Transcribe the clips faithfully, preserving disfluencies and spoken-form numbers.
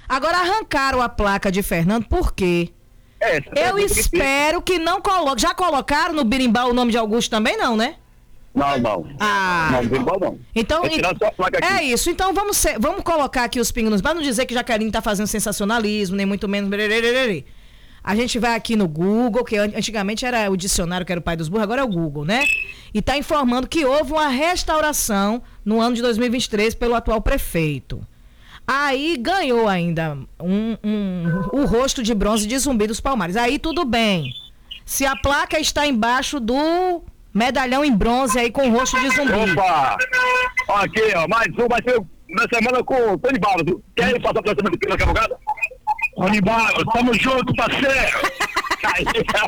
Agora arrancaram a placa de Fernando, por quê? É, Eu espero que não coloque. Já colocaram no birimbau o nome de Augusto também, não, né? Não, não. Ah. Não, birimbau não. Então, é, tirar só a placa aqui. É isso. Então vamos, ser, vamos colocar aqui os pingos nos para não dizer que Jaqueline tá fazendo sensacionalismo, nem muito menos. A gente vai aqui no Google, que antigamente era o dicionário que era o pai dos burros, agora é o Google, né? E tá informando que houve uma restauração no ano de dois mil e vinte e três pelo atual prefeito. Aí ganhou ainda um, um, o rosto de bronze de Zumbi dos Palmares. Aí tudo bem. Se a placa está embaixo do medalhão em bronze aí com o rosto de Zumbi. Opa! Ó, aqui, ó, mais um, vai ser na semana com o Tony Barros. Quer ir passar pela semana de pela cavalgada? Tony Barros, tamo junto, parceiro! Aí,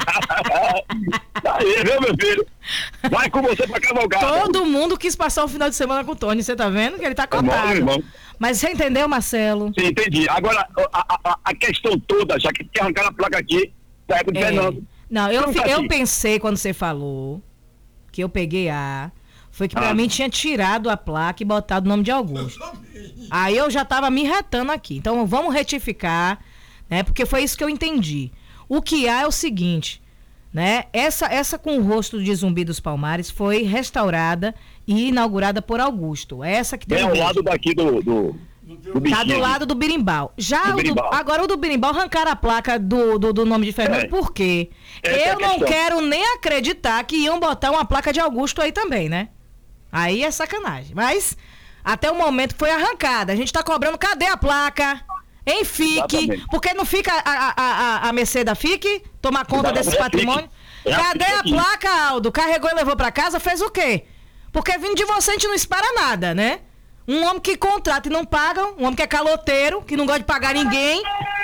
aí, viu, meu filho? Vai com você pra cavalgada. Todo mundo quis passar o final de semana com o Tony, você tá vendo que ele tá Irmão, cotado. irmão. Mas você entendeu, Marcelo? Sim, entendi. Agora, a, a, a questão toda, já que tem que arrancar a placa aqui, da época de É. Fernando. Não, eu, Não tá eu aqui. pensei quando você falou, que eu peguei a... Foi que pra Ah. mim tinha tirado a placa e botado o nome de Augusto. Aí eu já tava me retando aqui. Então vamos retificar, né? Porque foi isso que eu entendi. O que há é o seguinte, né? Essa, essa com o rosto de Zumbi dos Palmares foi restaurada e inaugurada por Augusto. Essa que tem Bem o ao vídeo. lado daqui do, do, do Tá bichinho do aqui. lado do birimbau. Já Do o birimbau. Do, agora o do birimbau arrancaram a placa do, do, do nome de Fernando. É. Por quê? Essa é a Eu não questão. quero nem acreditar que iam botar uma placa de Augusto aí também, né? Aí é sacanagem. Mas até o momento foi arrancada. A gente tá cobrando, cadê a placa? Em F I C. Exatamente. Porque não fica a, a, a, a mercê da F I C tomar conta Exatamente. desse É a patrimônio? F I C. É a Cadê F I C a aqui. placa, Aldo? Carregou e levou pra casa, fez o quê? Porque vindo de você a gente não espera nada, né? Um homem que contrata e não paga, um homem que é caloteiro, que não gosta de pagar ninguém.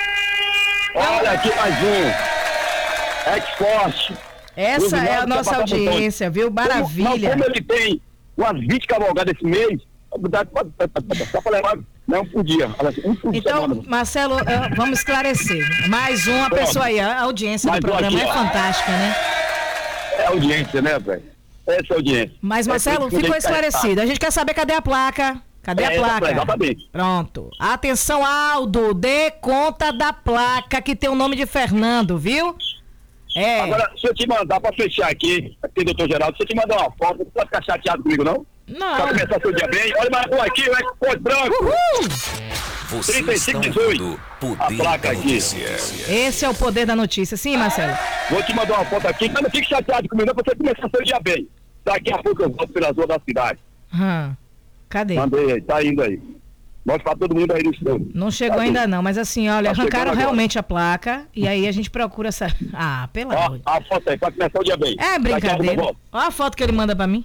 Olha aqui mais um. Ex-Forte. Essa é a nossa audiência, viu? Maravilha. Como ele tem umas vinte cavalgadas esse mês, só para levar, não por dia. Um por Então, semana. Marcelo, eh, vamos esclarecer. Mais uma Pronto. pessoa aí. A audiência Mais do um programa aqui, é ó. fantástica, né? É audiência, né, velho? Essa é a audiência. Mas, É Marcelo, por isso que ficou a gente tá- esclarecido. A gente quer saber cadê a placa. Cadê É, a placa? exatamente. Pronto. Atenção, Aldo. Dê conta da placa que tem o nome de Fernando, viu? É. Agora, se eu te mandar pra fechar aqui, aqui, doutor Geraldo, se eu te mandar uma foto, não pode ficar chateado comigo, não? Não. Pra começar seu dia bem. Olha mais um aqui, o Ex-Forte branco. Uhul! Você trinta e está cinco dezoito. ouvindo A Poder placa da aqui. Notícia. Esse é o poder da notícia. Sim, Marcelo? Vou te mandar uma foto aqui, mas não fique chateado comigo, não, pra você começar seu dia bem. Daqui a pouco eu volto pela zona da cidade. Hum. Cadê? Mandei aí, tá indo aí. Mostra pra todo mundo aí no estúdio. Não chegou Cadê? ainda não, mas assim, olha, Tá chegando arrancaram agora. realmente a placa e aí a gente procura essa... Ah, pelo Ó, amor de a foto aí, pra começar o dia bem. É Daqui a pouco eu brincadeira. volto. Olha a foto que ele manda pra mim.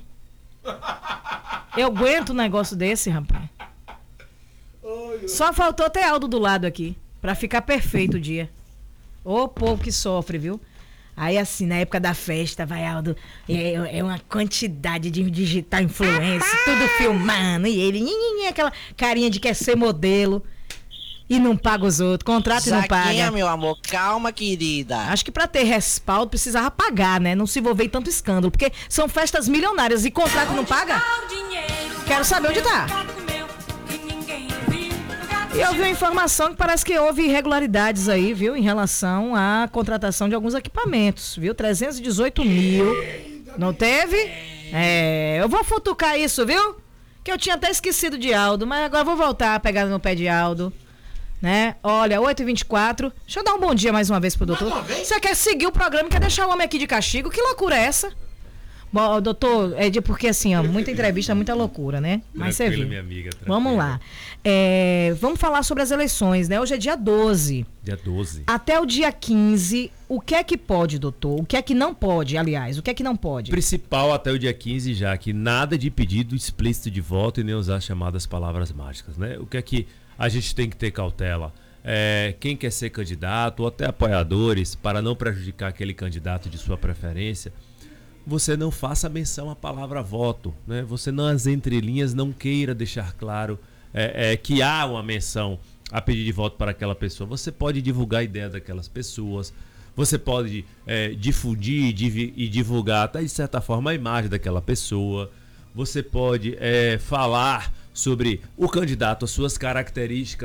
Eu aguento um negócio desse, rapaz. Só faltou ter Aldo do lado aqui, pra ficar perfeito o dia. Ô povo que sofre, viu? Aí assim, na época da festa, vai Aldo, é, é uma quantidade de digital influencer, tudo filmando, e ele, nhinhinhin, aquela carinha de quer ser modelo. E não paga os outros, contrata e não paga. Zaquinha, meu amor, calma, querida. Acho que pra ter respaldo precisava pagar, né? Não se envolver em tanto escândalo. Porque são festas milionárias e contrato não paga? Quero saber onde tá. E eu vi uma informação que parece que houve irregularidades aí, viu? Em relação à contratação de alguns equipamentos, viu? trezentos e dezoito mil. Não teve? É, eu vou futucar isso, viu? Que eu tinha até esquecido de Aldo, mas agora vou voltar a pegar no pé de Aldo. Né? Olha, oito e vinte e quatro. Deixa eu dar um bom dia mais uma vez pro doutor. Você quer seguir o programa e quer deixar o homem aqui de castigo? Que loucura é essa? Bom, doutor, é de porque assim, ó, muita entrevista, muita loucura, né? Mas você viu. Minha amiga, tranquila. Vamos lá. É, vamos falar sobre as eleições, né? Hoje é dia doze. Dia doze. Até o dia quinze, o que é que pode, doutor? O que é que não pode, aliás? O que é que não pode? Principal até o dia quinze já, que nada de pedido explícito de voto e nem usar as chamadas palavras mágicas, né? O que é que a gente tem que ter cautela? É, quem quer ser candidato ou até apoiadores, para não prejudicar aquele candidato de sua preferência, você não faça menção à palavra voto, né? Você nas entrelinhas não queira deixar claro é, é, que há uma menção a pedir de voto para aquela pessoa. Você pode divulgar a ideia daquelas pessoas, você pode é, difundir div- e divulgar até de certa forma a imagem daquela pessoa, você pode é, falar sobre o candidato, as suas características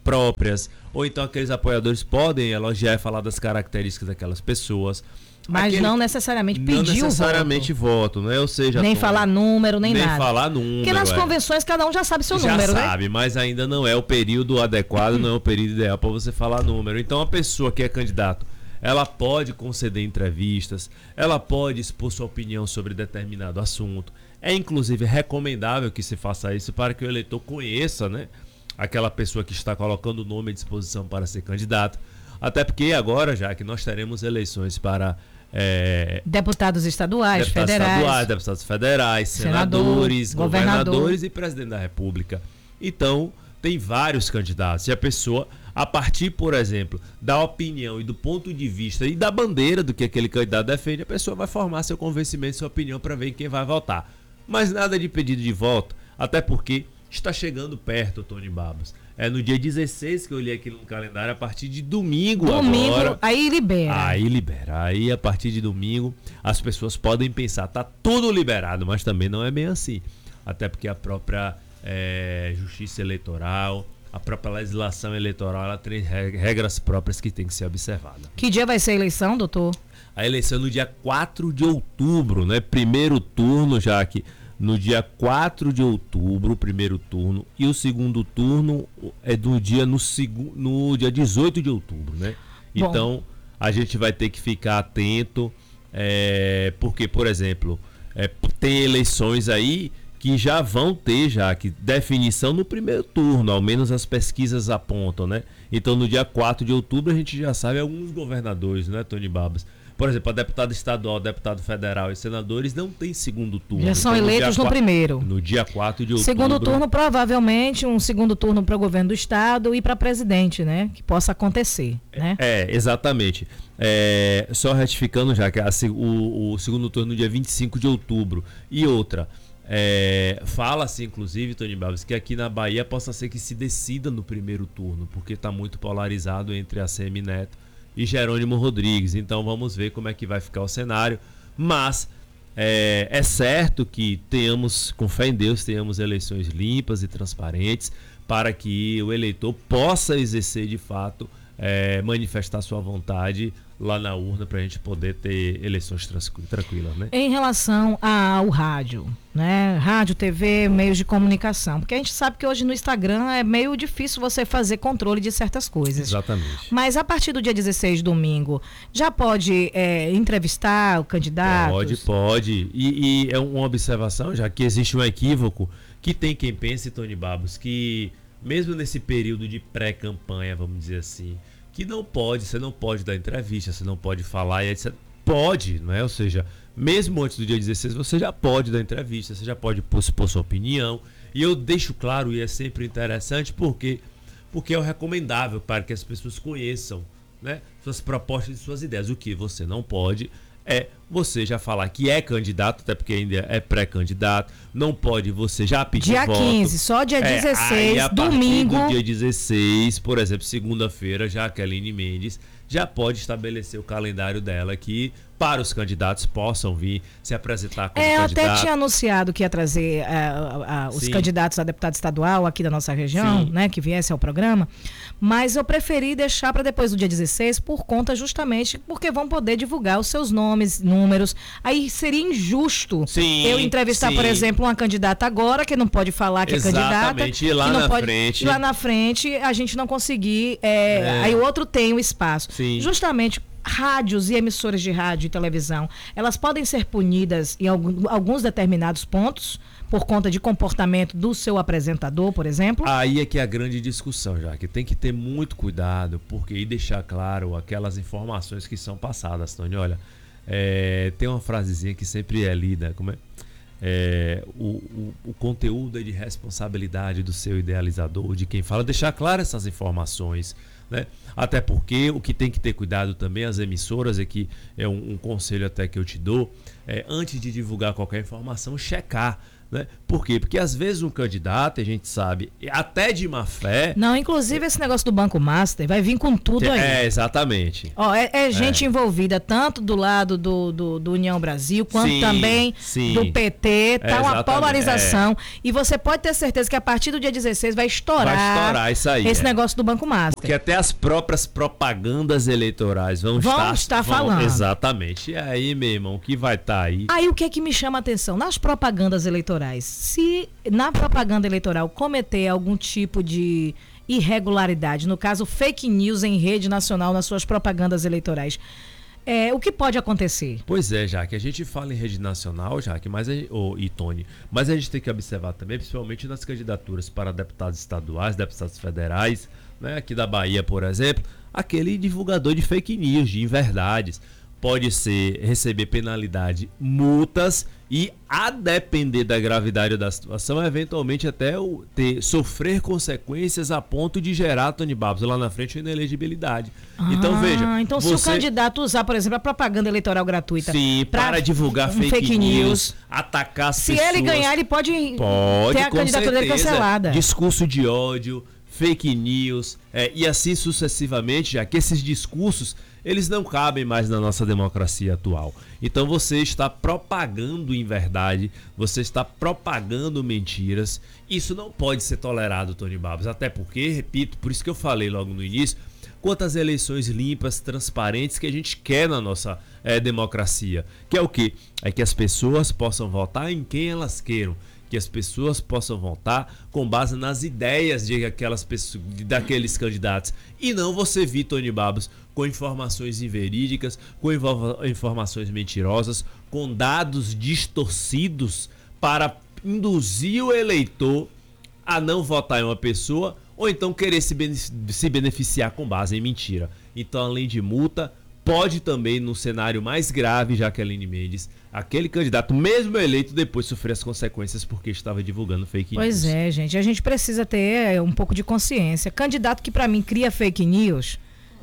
próprias, ou então aqueles apoiadores podem elogiar e falar das características daquelas pessoas. Mas Aquele, não necessariamente pedir não o voto. necessariamente voto, né? Ou seja, nem Tom, falar número, nem, nem nada. falar número. Porque nas é. convenções cada um já sabe seu já número, sabe, né? mas ainda não é o período adequado, não é o período ideal para você falar número. Então a pessoa que é candidato, ela pode conceder entrevistas, ela pode expor sua opinião sobre determinado assunto. É inclusive recomendável que se faça isso para que o eleitor conheça, né, aquela pessoa que está colocando o nome à disposição para ser candidato. Até porque agora, já que nós teremos eleições para é, deputados estaduais, deputados federais, estaduais, deputados federais, senador, senadores, governador. governadores e presidente da República. Então, tem vários candidatos. E a pessoa, a partir, por exemplo, da opinião e do ponto de vista e da bandeira do que aquele candidato defende, a pessoa vai formar seu convencimento e sua opinião para ver em quem vai votar. Mas nada de pedido de voto, até porque está chegando perto, Tony Babos. É no dia dezesseis que eu li aqui no calendário, a partir de domingo, domingo agora. Aí libera. Aí libera. Aí a partir de domingo as pessoas podem pensar, tá tudo liberado, mas também não é bem assim. Até porque a própria é, justiça eleitoral, a própria legislação eleitoral, ela tem regras próprias que tem que ser observada. Que dia vai ser a eleição, doutor? A eleição é no dia quatro de outubro, né? Primeiro turno, já que no dia quatro de outubro, o primeiro turno, e o segundo turno é do dia no, segu, no dia dezoito de outubro, né? Bom. Então, a gente vai ter que ficar atento, é, porque, por exemplo, é, tem eleições aí que já vão ter já que definição no primeiro turno, ao menos as pesquisas apontam, né? Então, no dia quatro de outubro, a gente já sabe alguns governadores, né, Tony Babas? Por exemplo, a deputada estadual, deputado federal e senadores não tem segundo turno. Já são então, eleitos no, no primeiro. No dia quatro de outubro. Segundo turno, provavelmente, um segundo turno para o governo do estado e para presidente, né? Que possa acontecer, né? É, exatamente. É, só retificando já que a, o, o segundo turno no dia vinte e cinco de outubro. E outra, é, fala-se, inclusive, Tony Babas, que aqui na Bahia possa ser que se decida no primeiro turno, porque está muito polarizado entre a C M Neto e Jerônimo Rodrigues. Então vamos ver como é que vai ficar o cenário. Mas é, é certo que tenhamos, com fé em Deus, tenhamos eleições limpas e transparentes para que o eleitor possa exercer de fato, é, manifestar sua vontade lá na urna para a gente poder ter eleições tranquilas, né? Em relação ao rádio, né? Rádio, T V, meios de comunicação. Porque a gente sabe que hoje no Instagram é meio difícil você fazer controle de certas coisas. Exatamente. Mas a partir do dia dezesseis, domingo, já pode é, entrevistar o candidato? Pode, pode. E, e é uma observação, já que existe um equívoco, que tem quem pense, Tony Babos, que mesmo nesse período de pré-campanha, vamos dizer assim, que não pode, você não pode dar entrevista, você não pode falar e etcétera. Pode, não é? Ou seja, mesmo antes do dia dezesseis, você já pode dar entrevista, você já pode expor sua opinião. E eu deixo claro, e é sempre interessante, porque, porque é o recomendável para que as pessoas conheçam, né, suas propostas e suas ideias. O que você não pode é você já falar que é candidato, até porque ainda é pré-candidato, não pode você já pedir dia voto. quinze, só dia É, dezesseis, aí, a domingo. partir do dia dezesseis, por exemplo, segunda-feira, já a Keline Mendes já pode estabelecer o calendário dela que para os candidatos possam vir se apresentar como É, eu candidato. até tinha anunciado que ia trazer uh, uh, uh, os Sim. candidatos a deputado estadual aqui da nossa região, Sim. né, que viesse ao programa, mas eu preferi deixar para depois do dia dezesseis por conta justamente porque vão poder divulgar os seus nomes, números. Aí seria injusto Sim, eu entrevistar, sim. por exemplo, uma candidata agora que não pode falar que Exatamente, é candidata. e lá que não na pode, frente- e lá na frente a gente não conseguir, é, É. aí o outro tem o espaço. Sim. Justamente rádios e emissoras de rádio e televisão, elas podem ser punidas em algum, alguns determinados pontos por conta de comportamento do seu apresentador, por exemplo? Aí é que é a grande discussão, já que tem que ter muito cuidado, porque e deixar claro aquelas informações que são passadas, Tony. Olha, é, tem uma frasezinha que sempre é lida, como é? É, o, o, o conteúdo é de responsabilidade do seu idealizador, de quem fala, deixar claro essas informações, né? Até porque o que tem que ter cuidado também as emissoras, é que é um, um conselho até que eu te dou, é, antes de divulgar qualquer informação, checar, Né? Por quê? Porque às vezes um candidato, a gente sabe, até de má fé... Não, inclusive esse negócio do Banco Master vai vir com tudo aí. É, exatamente. Ó, é, é gente é. envolvida tanto do lado do, do, do União Brasil, quanto sim, também sim. do P T. Tá é, uma polarização. É. E você pode ter certeza que a partir do dia dezesseis vai estourar, vai estourar isso aí, esse é. negócio do Banco Master. Porque até as próprias propagandas eleitorais vão, vão estar, estar vão, falando. Exatamente. E aí, meu irmão, o que vai estar tá aí? Aí o que é que me chama a atenção? Nas propagandas eleitorais, se na propaganda eleitoral cometer algum tipo de irregularidade, no caso fake news em rede nacional nas suas propagandas eleitorais, é, o que pode acontecer? Pois é, já que a gente fala em rede nacional, já que mas oh, e Tony, mas a gente tem que observar também, principalmente nas candidaturas para deputados estaduais, deputados federais, né, aqui da Bahia, por exemplo, aquele divulgador de fake news, de inverdades, pode ser receber penalidade, multas e, a depender da gravidade da situação, eventualmente até o, ter, sofrer consequências a ponto de gerar, Tony Babos, lá na frente, uma inelegibilidade. Ah, então, veja... Então, você... se o candidato usar, por exemplo, a propaganda eleitoral gratuita... Sim, para divulgar fake, fake news, news, atacar as se pessoas... Se ele ganhar, ele pode, pode ter a candidatura dele cancelada. Discurso de ódio, fake news, é, e assim sucessivamente, já que esses discursos... eles não cabem mais na nossa democracia atual. Então você está propagando inverdade, você está propagando mentiras. Isso não pode ser tolerado, Tony Babos. Até porque, repito, por isso que eu falei logo no início, quantas eleições limpas, transparentes que a gente quer na nossa é, democracia. Que é o quê? É que as pessoas possam votar em quem elas queiram. Que as pessoas possam votar com base nas ideias de aquelas pessoas, daqueles candidatos. E não você vir, Tony Babos, com informações inverídicas, com informações mentirosas, com dados distorcidos para induzir o eleitor a não votar em uma pessoa ou então querer se beneficiar com base em mentira. Então, além de multa, pode também, no cenário mais grave, Jaqueline Mendes, aquele candidato, mesmo eleito, depois sofrer as consequências porque estava divulgando fake news. Pois é, gente. A gente precisa ter um pouco de consciência. Candidato que, para mim, cria fake news,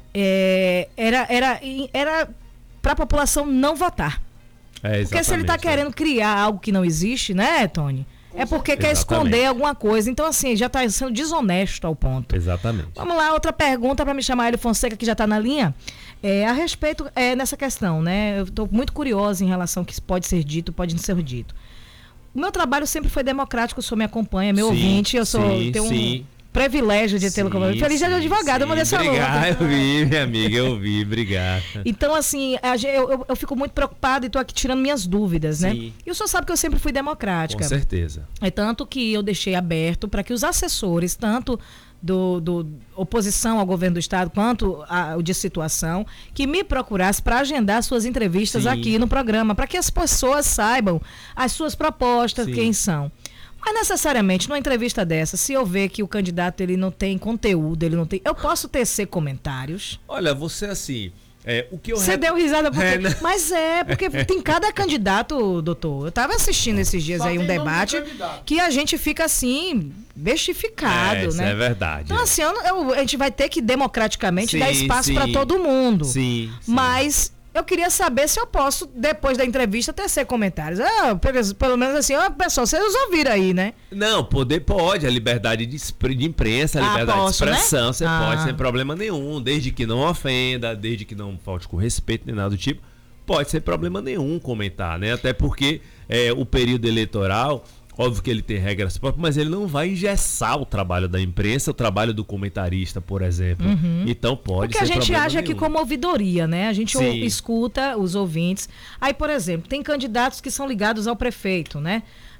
é, era, era, era para a população não votar. É, porque se ele está querendo criar algo que não existe, né, Tony? É porque exatamente. Quer esconder alguma coisa. Então, assim, já está sendo desonesto ao ponto. Exatamente. Vamos lá, outra pergunta para me chamar ele Fonseca, que já está na linha. É, a respeito é, nessa questão, né? Eu estou muito curiosa em relação ao que pode ser dito, pode não ser dito. O meu trabalho sempre foi democrático, o senhor me acompanha, meu sim, ouvinte, eu sou, sim, tenho sim. um privilégio de tê-lo como feliz de advogado, eu mandei essa louca. Obrigado, eu vi, minha amiga, eu vi, obrigado. Então, assim, a, eu, eu, eu fico muito preocupada e estou aqui tirando minhas dúvidas, né? Sim. E o senhor sabe que eu sempre fui democrática. Com certeza. É tanto que eu deixei aberto para que os assessores, tanto do, do oposição ao governo do estado quanto a, o de situação, que me procurasse para agendar suas entrevistas sim. aqui no programa, para que as pessoas saibam as suas propostas, sim. quem são. Mas necessariamente, numa entrevista dessa, se eu ver que o candidato ele não tem conteúdo, ele não tem... Eu posso tecer comentários. Olha, você assim... É, o que eu Você rep... deu risada porque... É, né? Mas é, porque tem cada candidato, doutor. Eu estava assistindo esses dias Só aí um debate que a gente fica assim, bestificado, é, né? É verdade. Então, assim, eu, eu, a gente vai ter que democraticamente sim, dar espaço para todo mundo. Sim, sim. Mas eu queria saber se eu posso, depois da entrevista, tecer comentários. Ah, pelo, pelo menos assim, ó, pessoal, vocês ouviram aí, né? Não, poder pode, a liberdade de, de imprensa, a ah, liberdade posso, de expressão, né? Você ah. pode, sem problema nenhum, desde que não ofenda, desde que não falte com respeito, nem nada do tipo, pode ser problema nenhum comentar, né? Até porque é, o período eleitoral, óbvio que ele tem regras próprias, mas ele não vai engessar o trabalho da imprensa, o trabalho do comentarista, por exemplo. Uhum. Então pode Porque ser a gente problema age nenhum. aqui como ouvidoria, né? A gente ou, escuta os ouvintes. Aí, por exemplo, tem candidatos que são ligados ao prefeito, né?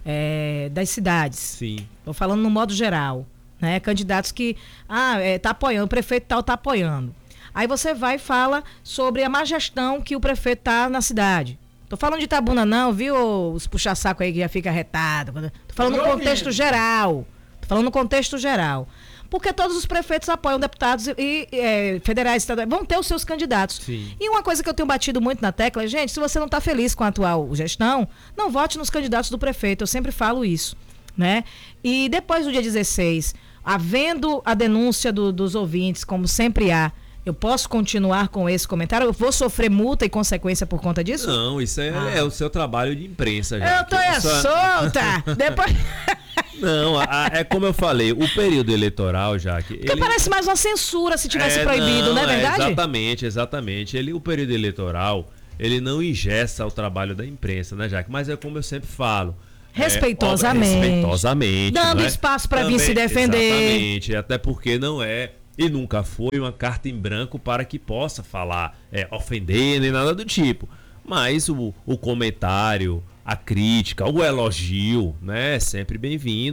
É, das cidades. Sim. Estou falando no modo geral, né? Candidatos que, ah, é, tá apoiando, o prefeito tal tá apoiando. Aí você vai e fala sobre a má gestão que o prefeito tá na cidade. Tô falando de Itabuna não, viu? Os puxa-saco aí que já fica retado. Tô falando no contexto geral. Tô falando no contexto geral. Porque todos os prefeitos apoiam deputados e, e é, federais, estaduais, vão ter os seus candidatos. Sim. E uma coisa que eu tenho batido muito na tecla é, gente, se você não está feliz com a atual gestão, não vote nos candidatos do prefeito. Eu sempre falo isso, né? E depois do dia dezesseis, havendo a denúncia do, dos ouvintes, como sempre há, Eu posso continuar com esse comentário? Eu vou sofrer multa e consequência por conta disso? Não, isso é, ah. é o seu trabalho de imprensa. Já, eu tô é só... solta! Depois... Não, a, a, é como eu falei, o período eleitoral, já que Porque ele... parece mais uma censura se tivesse é, proibido, não, não é verdade? É, exatamente, exatamente. Ele, o período eleitoral, ele não ingessa o trabalho da imprensa, né, Jaque? Mas é como eu sempre falo. Respeitosamente. É, respeitosamente. Dando é? espaço para vir Também, se defender. Exatamente, até porque não é e nunca foi uma carta em branco para que possa falar, é, ofender nem nada do tipo. Mas o, o comentário, a crítica, o elogio, né, é sempre bem-vindo.